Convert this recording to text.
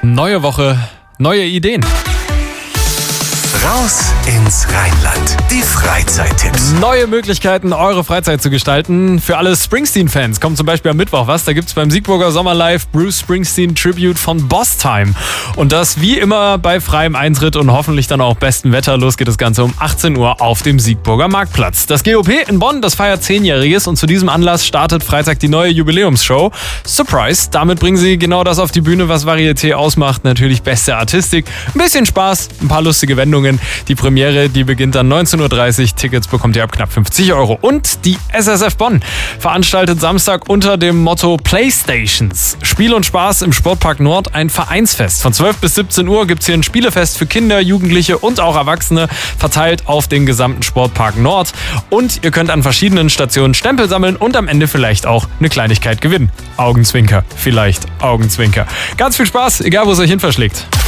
Neue Woche, neue Ideen. Raus ins Rheinland. Die Freizeittipps. Neue Möglichkeiten, eure Freizeit zu gestalten. Für alle Springsteen-Fans kommt zum Beispiel am Mittwoch was. Da gibt's beim Siegburger Sommerlive Bruce Springsteen Tribute von Boss Time. Und das wie immer bei freiem Eintritt und hoffentlich dann auch bestem Wetter. Los geht das Ganze um 18 Uhr auf dem Siegburger Marktplatz. Das GOP in Bonn, das feiert 10-Jähriges und zu diesem Anlass startet Freitag die neue Jubiläumsshow. Surprise! Damit bringen sie genau das auf die Bühne, was Varieté ausmacht. Natürlich beste Artistik, ein bisschen Spaß, ein paar lustige Wendungen. Die Premiere, die beginnt dann 19.30 Uhr. Tickets bekommt ihr ab knapp 50 €. Und die SSF Bonn veranstaltet Samstag unter dem Motto Playstations. Spiel und Spaß im Sportpark Nord, ein Vereinsfest. Von 12 bis 17 Uhr gibt es hier ein Spielefest für Kinder, Jugendliche und auch Erwachsene, verteilt auf den gesamten Sportpark Nord. Und ihr könnt an verschiedenen Stationen Stempel sammeln und am Ende vielleicht auch eine Kleinigkeit gewinnen. Augenzwinker, vielleicht Augenzwinker. Ganz viel Spaß, egal wo es euch hin verschlägt.